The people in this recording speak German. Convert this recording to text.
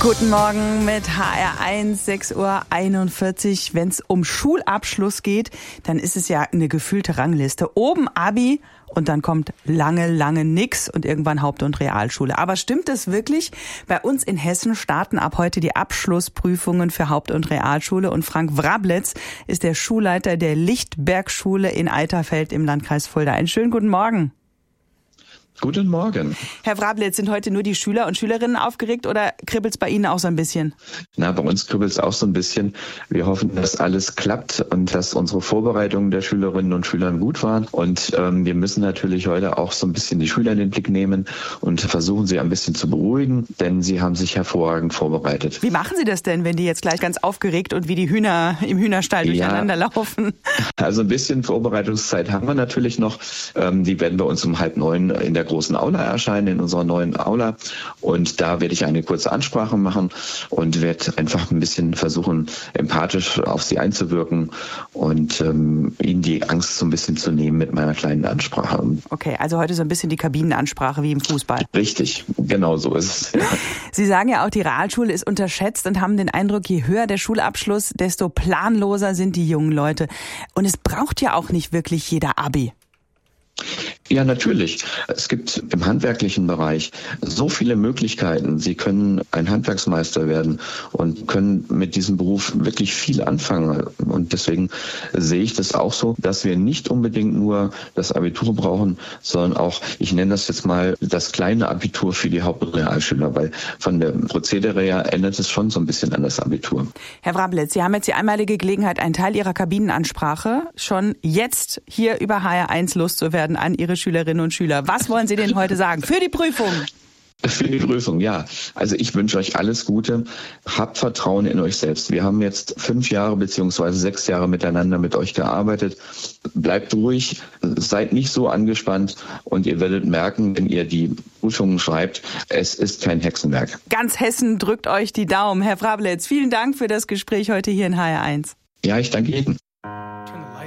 Guten Morgen mit HR1, 6:41 Uhr. Wenn es um Schulabschluss geht, dann ist es ja eine gefühlte Rangliste. Oben Abi und dann kommt lange nix und irgendwann Haupt- und Realschule. Aber stimmt das wirklich? Bei uns in Hessen starten ab heute die Abschlussprüfungen für Haupt- und Realschule. Und Frank Wrabletz ist der Schulleiter der Lichtbergschule in Eiterfeld im Landkreis Fulda. Einen schönen guten Morgen. Guten Morgen. Herr Wrabletz, sind heute nur die Schüler und Schülerinnen aufgeregt oder kribbelt's bei Ihnen auch so ein bisschen? Na, bei uns kribbelt's auch so ein bisschen. Wir hoffen, dass alles klappt und dass unsere Vorbereitungen der Schülerinnen und Schüler gut waren. Und wir müssen natürlich heute auch so ein bisschen die Schüler in den Blick nehmen und versuchen, sie ein bisschen zu beruhigen, denn sie haben sich hervorragend vorbereitet. Wie machen Sie das denn, wenn die jetzt gleich ganz aufgeregt und wie die Hühner im Hühnerstall durcheinander laufen? Also ein bisschen Vorbereitungszeit haben wir natürlich noch. Die werden bei uns um 8:30 in der großen Aula erscheinen, in unserer neuen Aula. Und da werde ich eine kurze Ansprache machen und werde einfach ein bisschen versuchen, empathisch auf sie einzuwirken und ihnen die Angst so ein bisschen zu nehmen mit meiner kleinen Ansprache. Okay, also heute so ein bisschen die Kabinenansprache wie im Fußball. Richtig, genau so ist es. Ja. Sie sagen ja auch, die Realschule ist unterschätzt und haben den Eindruck, je höher der Schulabschluss, desto planloser sind die jungen Leute. Und es braucht ja auch nicht wirklich jeder Abi. Ja, natürlich. Es gibt im handwerklichen Bereich so viele Möglichkeiten. Sie können ein Handwerksmeister werden und können mit diesem Beruf wirklich viel anfangen. Und deswegen sehe ich das auch so, dass wir nicht unbedingt nur das Abitur brauchen, sondern auch, ich nenne das jetzt mal, das kleine Abitur für die Haupt- und Realschüler, weil von der Prozedere her ändert es schon so ein bisschen an das Abitur. Herr Wrabletz, Sie haben jetzt die einmalige Gelegenheit, einen Teil Ihrer Kabinenansprache schon jetzt hier über HR1 loszuwerden an Ihre Schülerinnen und Schüler. Was wollen Sie denn heute sagen für die Prüfung? Für die Prüfung, ja. Also ich wünsche euch alles Gute. Habt Vertrauen in euch selbst. Wir haben jetzt 5 Jahre beziehungsweise 6 Jahre miteinander mit euch gearbeitet. Bleibt ruhig, seid nicht so angespannt und ihr werdet merken, wenn ihr die Prüfungen schreibt, es ist kein Hexenwerk. Ganz Hessen drückt euch die Daumen. Herr Wrabletz, vielen Dank für das Gespräch heute hier in HR1. Ja, ich danke Ihnen.